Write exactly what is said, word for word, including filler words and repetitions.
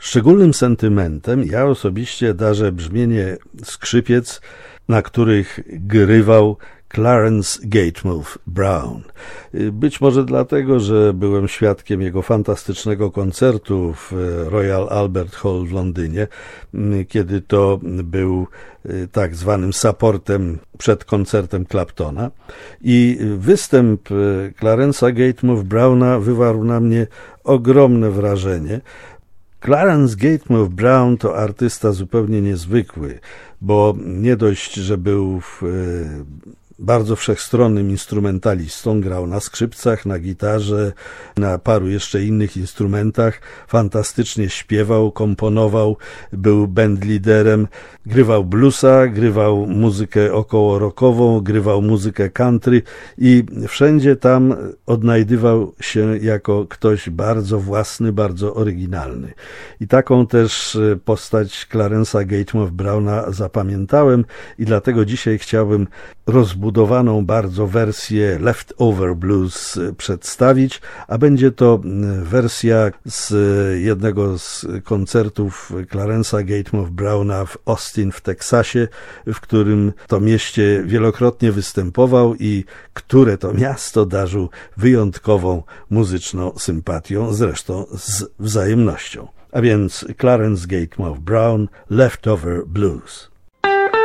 Szczególnym sentymentem ja osobiście darzę brzmienie skrzypiec, na których grywał Clarence Gatemouth Brown. Być może dlatego, że byłem świadkiem jego fantastycznego koncertu w Royal Albert Hall w Londynie, kiedy to był tak zwanym supportem przed koncertem Claptona i występ Clarence'a Gatemouth Browna wywarł na mnie ogromne wrażenie. Clarence Gatemouth Brown to artysta zupełnie niezwykły, bo nie dość, że był w bardzo wszechstronnym instrumentalistą, grał na skrzypcach, na gitarze, na paru jeszcze innych instrumentach, fantastycznie śpiewał, komponował, był bandliderem, grywał bluesa, grywał muzykę około rockową, grywał muzykę country i wszędzie tam odnajdywał się jako ktoś bardzo własny, bardzo oryginalny. I taką też postać Clarence'a Gatemouth Browna zapamiętałem i dlatego dzisiaj chciałbym rozbudowaną bardzo wersję Leftover Blues przedstawić, a będzie to wersja z jednego z koncertów Clarence'a Gatemouth Browna w Austin w Teksasie, w którym to mieście wielokrotnie występował i które to miasto darzył wyjątkową muzyczną sympatią, zresztą z wzajemnością. A więc Clarence Gatemouth Brown, Leftover Blues.